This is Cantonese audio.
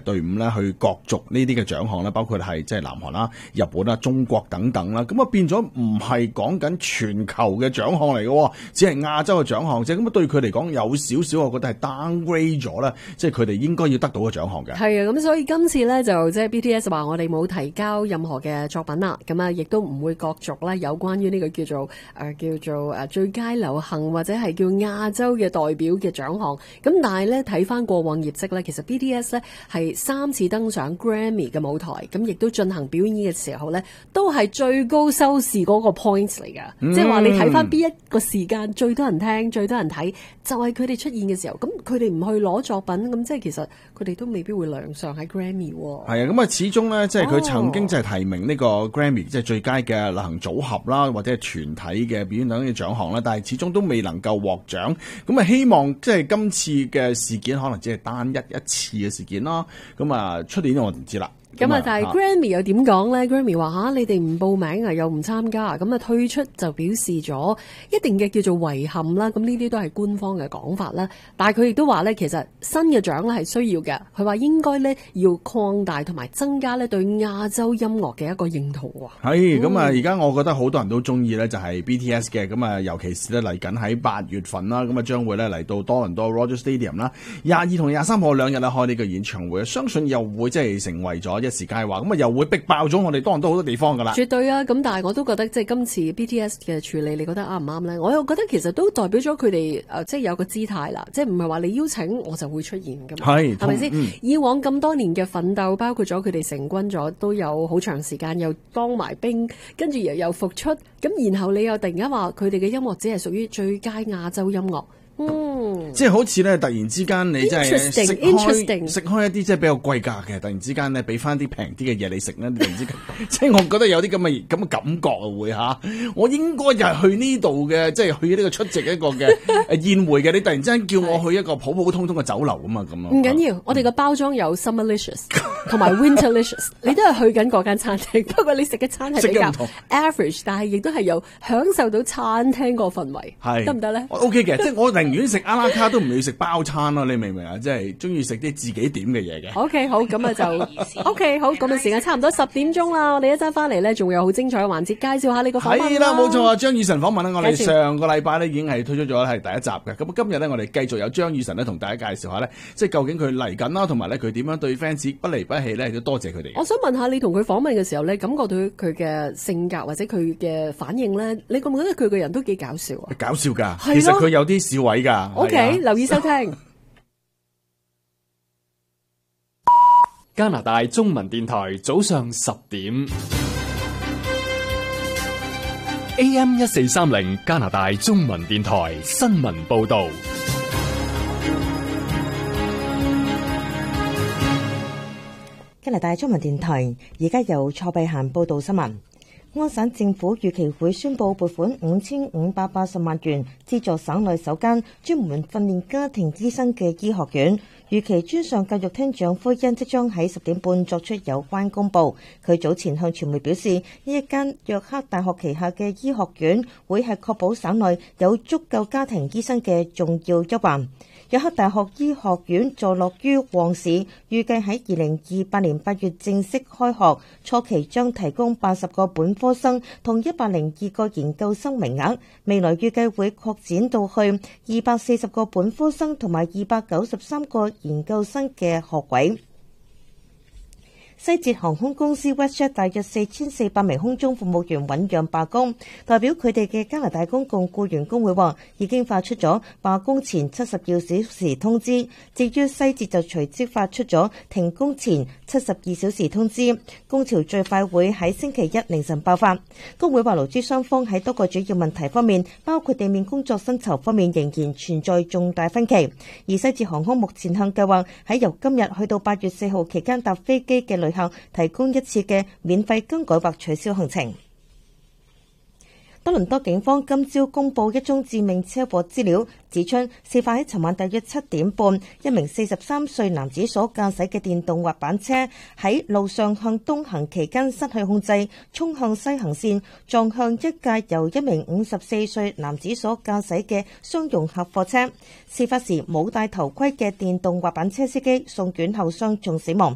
隊伍咧去角逐呢啲嘅獎項啦，包括係即係南韓啦、日本啦、中國等等啦，咁啊變咗唔係講緊全球嘅獎項嚟嘅，只係亞洲嘅獎項啫。咁啊對佢嚟講有少少，我覺得係 downgrade 咗啦，即係佢哋應該要得到嘅獎項嘅。 係啊，咁所以今次咧就即係 BTS 話我哋冇提交任何嘅作品啦，咁啊亦都唔會角逐啦有關於呢個叫做最佳流行或者係叫亞洲嘅代表嘅獎項。咁但係咧睇翻過往業績咧，其實 BTS 咧係3次登上 Grammy 嘅舞台，咁亦都進行表演嘅時候咧，都係最高收視嗰個 points 嚟㗎。即係話你睇翻邊一個時間最多人聽、最多人睇，就係佢哋出現嘅時候。咁佢哋唔去攞作品，咁即係其實佢哋都未必會亮相喺 Grammy。係啊，咁啊始終咧，即係佢曾經即係提名呢個 Grammy 即係最佳嘅流行組合啦，或者係團體嘅表演等嘅獎項啦，但係始終都未能夠獲獎。咁啊，希望即係今次嘅事件可能只係單一次嘅事件啦。咁啊，出年我唔知啦。 咁啊，但係 Grammy 又點講咧 ？Grammy 話你哋唔報名啊，又唔參加，咁啊退出就表示咗一定嘅叫做遺憾啦。咁呢啲都係官方嘅講法啦。但係佢亦都話咧，其實新嘅獎咧係需要嘅。佢話應該咧要擴大同埋增加咧對亞洲音樂嘅一個認同喎。 係咁啊！而家我覺得好多人都中意咧，就係 BTS 嘅。咁啊，尤其是咧嚟緊喺8月份啦，咁啊將會咧嚟到多倫多 Rogers Stadium 啦，22同23號2日咧開呢個演唱會，相信又會即係成為咗一時佳話，咁啊又會逼爆咗我哋多倫多好多地方噶啦。 絕對啊！咁但係我都覺得即係今次 BTS 嘅處理，你覺得啱唔啱咧？我又覺得其實都代表咗佢哋即係有個姿態啦，即係唔係話你邀請我就會出現噶嘛？係咪先？以往咁多年嘅奮鬥，包括咗佢哋成軍咗都有好長時間，又當埋兵，跟住又復出，咁然後你又突然間話佢哋嘅音樂只係屬於最佳亞洲音樂。 即係好似咧，突然之間你真係食開一啲即係比較貴價嘅，突然之間咧俾翻啲平啲嘅嘢你食咧，突然之間，即係我覺得有啲咁嘅感覺啊，會嚇，我應該就係去呢度嘅，即係去呢個出席一個嘅宴會嘅，你突然之間叫我去一個普普通通嘅酒樓啊嘛，咁啊， 唔緊要，我哋嘅包裝有 Summerlicious 同埋 Winterlicious， 你都係去緊嗰間餐廳，不過你食嘅餐係比較 average， 但係亦都係有享受到餐廳個氛圍，係得唔得咧 ？OK 嘅，即係我寧願食阿拉卡都唔要食包餐咯，你明唔明啊？即係中意食啲自己點嘅嘢嘅。 OK， 好，咁啊就 OK， 好，咁啊時間差唔多10點鐘啦，我哋一陣翻嚟咧，仲有好精彩嘅環節，介紹下呢個訪問啦。 係啦，冇錯啊，張雨晨訪問咧，我哋上個禮拜咧已經係推出咗係第一集嘅。咁今日咧，我哋繼續有張雨晨咧同大家介紹下咧，即係究竟佢嚟緊啦，同埋咧佢點樣對 fans 不離不棄咧，都多謝佢哋。 我想問下你同佢訪問嘅時候咧，感覺到佢嘅性格或者佢嘅反應咧，你覺唔覺得佢個人都幾搞笑啊？ 搞笑㗎，其實佢有啲笑位㗎。 OK， 留意收聽。 加拿大中文電台早上10點 AM 1430加拿大中文電台新聞報道。 加拿大中文電台而家由蔡碧嫻報道新聞。安省政府預期會宣布撥款5580萬元資助省內首間專門訓練家庭醫生嘅醫學院。預期專上教育廳長科恩即將喺10點半作出有關公佈。佢早前向傳媒表示，呢一間約克大學旗下嘅醫學院會係確保省內有足夠家庭醫生嘅重要一環。約克大學醫學院坐落於旺市，預計喺2028年8月正式開學，初期將提供80個本科生同102個研究生名額，未來預計會擴展到去240個本科生同埋293個研究生嘅學位。西捷航空公司 WestJet 大約4400名空中服務員醞釀罷工，代表佢哋嘅加拿大公共僱員工會話已經發出咗罷工前72小時通知。至於西捷就隨即發出咗停工前72小時通知，工潮最快會喺星期一凌晨爆發。工會話勞資雙方喺多個主要問題方面，包括地面工作薪酬方面仍然存在重大分歧。而西捷航空目前向計劃喺由今日去到8月4號期間搭飛機嘅旅客提供一次嘅免費更改或取消行程。多倫多警方今朝公布一宗致命車禍資料，指出事發喺尋晚大約7點半，一名43歲男子所駕駛嘅電動滑板車喺路上向東行期間失去控制，衝向西行線，撞向一架由一名54歲男子所駕駛嘅商用客貨車。事發時冇戴頭盔嘅電動滑板車司機送院後傷重死亡。